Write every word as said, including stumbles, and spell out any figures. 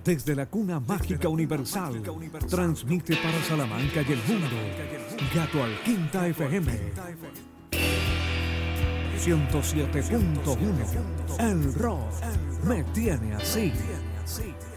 Desde la cuna mágica universal, transmite para Salamanca y el mundo, Gato al Quinta F M, ciento siete punto uno. El rock me tiene así.